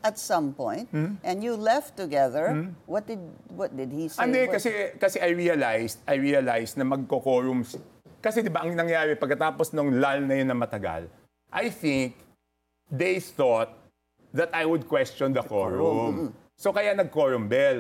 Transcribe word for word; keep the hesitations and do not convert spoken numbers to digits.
at some point, Hmm? and you left together. What did what did he say? Hindi, What- kasi, kasi I realized, I realized na magko-quorum. si- Kasi di ba ang nangyari pagkatapos ng lull na yun na matagal, I think they thought that I would question the quorum. So kaya nag-quorum bell.